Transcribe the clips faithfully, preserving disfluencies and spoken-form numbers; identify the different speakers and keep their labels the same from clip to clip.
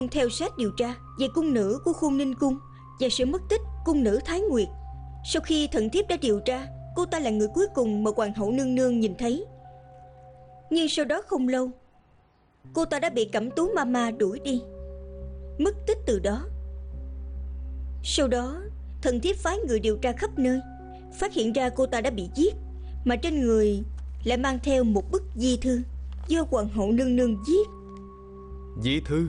Speaker 1: theo sát điều tra về cung nữ của Khôn Ninh Cung và sự mất tích cung nữ Thái Nguyệt. Sau khi thần thiếp đã điều tra, cô ta là người cuối cùng mà hoàng hậu nương nương nhìn thấy. Nhưng sau đó không lâu, cô ta đã bị Cẩm Tú Mama đuổi đi, mất tích từ đó. Sau đó thần thiếp phái người điều tra khắp nơi, phát hiện ra cô ta đã bị giết, mà trên người lại mang theo một bức di thư do hoàng hậu nương nương viết.
Speaker 2: Di thư?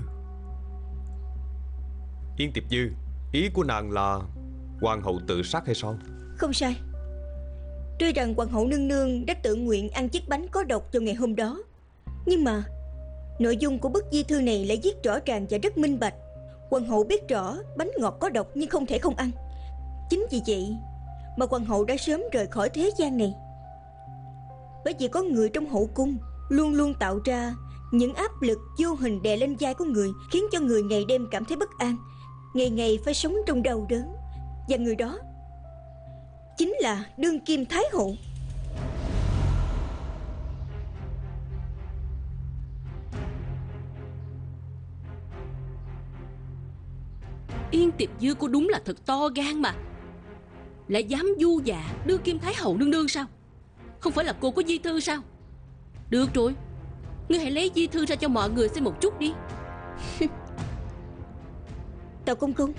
Speaker 2: Yên Tiệp Dư, ý của nàng là hoàng hậu tự sát hay sao?
Speaker 1: Không sai. Tuy rằng hoàng hậu nương nương đã tự nguyện ăn chiếc bánh có độc vào ngày hôm đó, nhưng mà nội dung của bức di thư này lại viết rõ ràng và rất minh bạch. Hoàng hậu biết rõ bánh ngọt có độc nhưng không thể không ăn. Chính vì vậy mà hoàng hậu đã sớm rời khỏi thế gian này. Bởi vì có người trong hậu cung luôn luôn tạo ra những áp lực vô hình đè lên vai của người, khiến cho người ngày đêm cảm thấy bất an, ngày ngày phải sống trong đau đớn. Và người đó chính là đương kim thái hậu.
Speaker 3: Yên Tiệp Dư cô đúng là thật to gan mà, lại dám du dạ đương kim thái hậu nương nương sao? Không phải là cô có di thư sao? Được rồi, ngươi hãy lấy di thư ra cho mọi người xem một chút đi.
Speaker 1: Tào công công.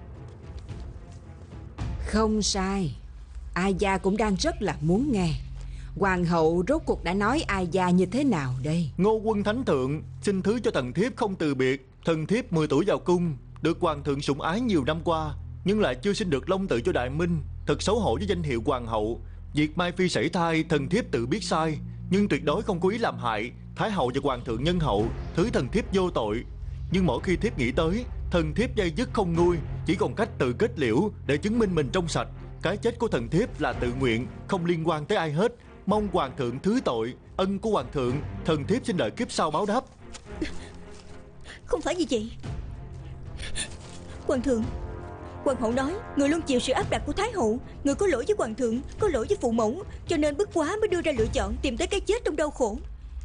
Speaker 4: Không sai, Ai Gia cũng đang rất là muốn nghe. Hoàng hậu rốt cuộc đã nói Ai Gia như thế nào đây?
Speaker 5: Ngô quân thánh thượng xin thứ cho thần thiếp không từ biệt. Thần thiếp mười tuổi vào cung, được hoàng thượng sủng ái nhiều năm qua, nhưng lại chưa sinh được long tự cho Đại Minh. Thật xấu hổ với danh hiệu hoàng hậu. Việc Mai Phi sảy thai thần thiếp tự biết sai, nhưng tuyệt đối không cố ý làm hại thái hậu và hoàng thượng nhân hậu. Thứ thần thiếp vô tội. Nhưng mỗi khi thiếp nghĩ tới, thần thiếp dây dứt không nguôi, chỉ còn cách tự kết liễu để chứng minh mình trong sạch. Cái chết của thần thiếp là tự nguyện, không liên quan tới ai hết. Mong hoàng thượng thứ tội. Ân của hoàng thượng thần thiếp xin đợi kiếp sau báo đáp.
Speaker 1: Không phải như vậy. Hoàng thượng, hoàng hậu nói người luôn chịu sự áp đặt của thái hậu, người có lỗi với hoàng thượng, có lỗi với phụ mẫu, cho nên bức quá mới đưa ra lựa chọn tìm tới cái chết trong đau khổ.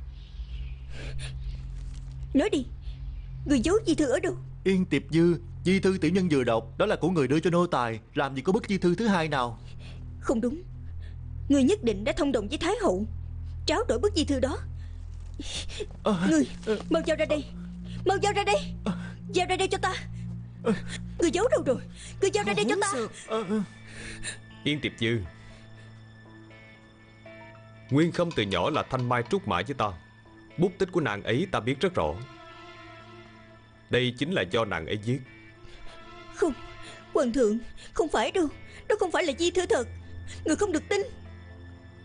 Speaker 1: Nói đi, người giấu di thư ở đâu?
Speaker 5: Yên Tiệp Dư, di thư tiểu nhân vừa đọc đó là của người đưa cho nô tài, làm gì có bức di thư thứ hai nào.
Speaker 1: Không đúng, người nhất định đã thông đồng với thái hậu tráo đổi bức di thư đó. à, Người à, mau giao ra đây, mau giao ra đây, à, giao ra đây cho ta. à, Người giấu đâu rồi? Người giao ra đây cho ta. à,
Speaker 2: Yên Tiệp Dư, Nguyên Khâm từ nhỏ là thanh mai trúc mã với ta. Bút tích của nàng ấy ta biết rất rõ. Đây chính là do nàng ấy viết.
Speaker 1: Không, hoàng thượng, không phải đâu. Đó không phải là di thư thật. Người không được tin.